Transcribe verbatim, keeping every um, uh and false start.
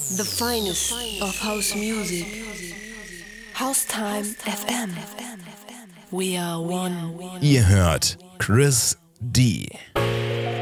The finest of house music. House-Time F M. We are one. Ihr hört Chris D.